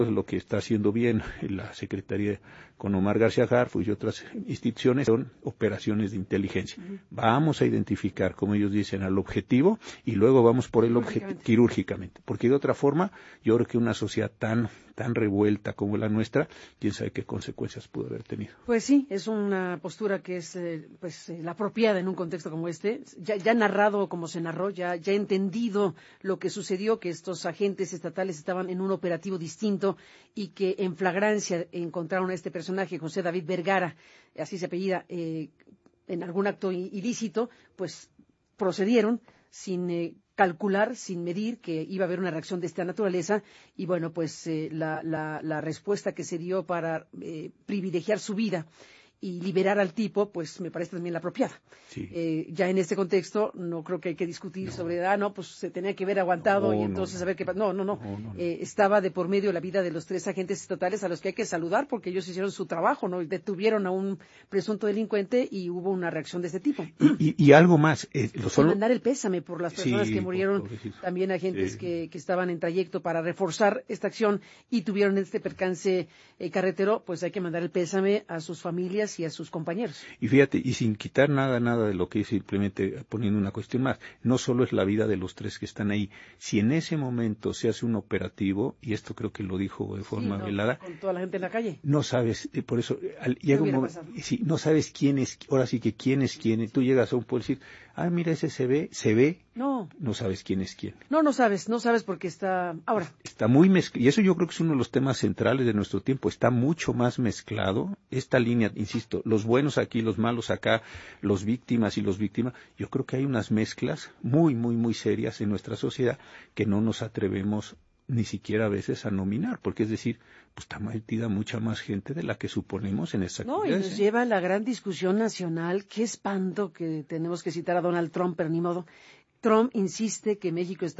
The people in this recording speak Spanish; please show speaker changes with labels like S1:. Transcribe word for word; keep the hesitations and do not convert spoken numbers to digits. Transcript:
S1: lo que está haciendo bien la Secretaría con Omar García Harfuch y otras instituciones son operaciones de inteligencia. Uh-huh. Vamos a identificar, como ellos dicen, al objetivo y luego vamos por el objetivo quirúrgicamente, porque de otra forma yo creo que una sociedad tan tan revuelta como la nuestra, quién sabe qué consecuencias pudo haber tenido.
S2: Pues sí, es una postura que es eh, pues eh, la apropiada en un contexto como este, ya, ya narrado como se narró, ya, ya entendido lo que sucedió, que estos agentes estatales estaban en un operativo distinto y que en flagrancia encontraron a este personaje, José David Vergara, así se apellida, eh, en algún acto ilícito, pues procedieron sin eh, calcular, sin medir que iba a haber una reacción de esta naturaleza y bueno, pues eh, la, la, la respuesta que se dio para eh, privilegiar su vida y liberar al tipo, pues me parece también la apropiada.
S1: Sí.
S2: Eh, ya en este contexto no creo que hay que discutir no. sobre, ah, no, pues se tenía que haber aguantado
S1: no,
S2: y entonces
S1: no,
S2: a ver qué pasa. No, no, no.
S1: no, no, no.
S2: Eh, estaba de por medio la vida de los tres agentes estatales a los que hay que saludar porque ellos hicieron su trabajo, ¿no? Detuvieron a un presunto delincuente y hubo una reacción de este tipo.
S1: Y, y, y algo más. Eh, lo solo...
S2: Y mandar el pésame por las personas
S1: sí,
S2: que murieron,
S1: por, por
S2: también agentes
S1: sí.
S2: que, que estaban en trayecto para reforzar esta acción y tuvieron este percance eh, carretero, pues hay que mandar el pésame a sus familias y a sus compañeros.
S1: Y fíjate, y sin quitar nada, nada de lo que es, simplemente poniendo una cuestión más, no solo es la vida de los tres que están ahí, si en ese momento se hace un operativo, y esto creo que lo dijo de forma
S2: sí, no,
S1: velada,
S2: con toda la gente en la calle,
S1: no sabes, eh, por eso, al, llega un momento, si no sabes quién es, ahora sí que quién es quién, tú llegas a un pueblo y dices, ah, mira, ese se ve, se ve,
S2: no,
S1: no sabes quién es quién.
S2: No, no sabes, no sabes porque está, ahora.
S1: Está muy mezclado, y eso yo creo que es uno de los temas centrales de nuestro tiempo, está mucho más mezclado, esta línea, insisto, los buenos aquí, los malos acá, los víctimas y los víctimas, yo creo que hay unas mezclas muy, muy, muy serias en nuestra sociedad que no nos atrevemos ni siquiera a veces a nominar, porque es decir, pues está metida mucha más gente de la que suponemos en esta
S2: actividad. No, y nos ¿eh? lleva a la gran discusión nacional, qué espanto que tenemos que citar a Donald Trump, pero ni modo. Trump insiste que México está